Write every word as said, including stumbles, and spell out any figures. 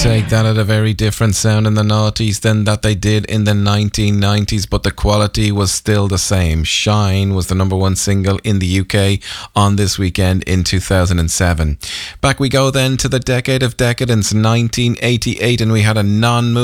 take that at a very different sound in the noughties than that they did in the nineteen nineties, but the quality was still the same. Shine was the number one single in the U K on this weekend in two thousand seven. Back we go then to the decade of decadence, nineteen eighty-eight, and we had a non-movie